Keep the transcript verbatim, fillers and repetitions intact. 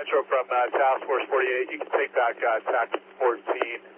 Central from uh, Task Force forty-eight. You can take back uh, T A C fourteen.